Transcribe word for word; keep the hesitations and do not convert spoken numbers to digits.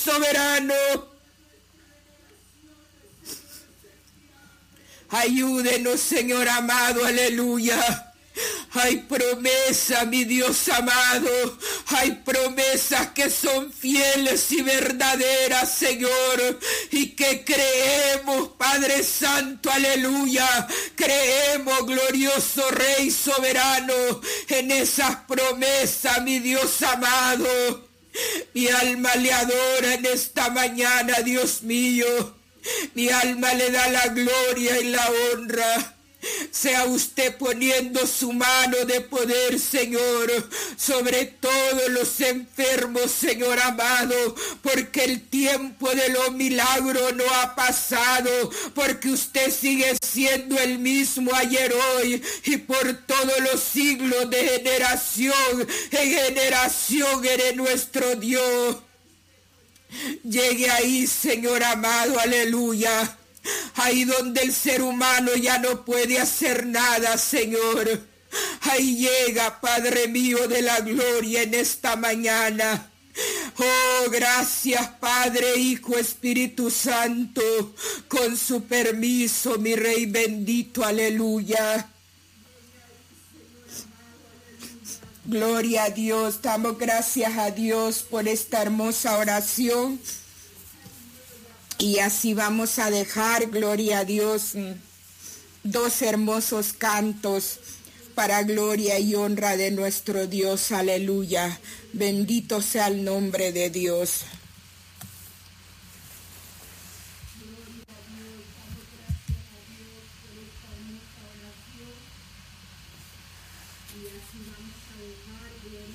soberano. Ayúdenos, Señor amado, aleluya. Hay promesa, mi Dios amado, hay promesas que son fieles y verdaderas, Señor, y que creemos, Padre Santo, aleluya, creemos, glorioso Rey soberano, en esas promesas, mi Dios amado. Mi alma le adora en esta mañana, Dios mío, mi alma le da la gloria y la honra. Sea usted poniendo su mano de poder, Señor, sobre todos los enfermos, Señor amado, porque el tiempo de los milagros no ha pasado, porque usted sigue siendo el mismo ayer, hoy y por todos los siglos, de generación en generación eres nuestro Dios. Llegue ahí, Señor amado, aleluya. Ahí donde el ser humano ya no puede hacer nada, Señor. Ahí llega, Padre mío de la gloria, en esta mañana. Oh, gracias, Padre, Hijo, Espíritu Santo. Con su permiso, mi Rey bendito, aleluya. Gloria a Dios. Damos gracias a Dios por esta hermosa oración. Y así vamos a dejar, gloria a Dios, dos hermosos cantos para gloria y honra de nuestro Dios. Aleluya. Bendito sea el nombre de Dios.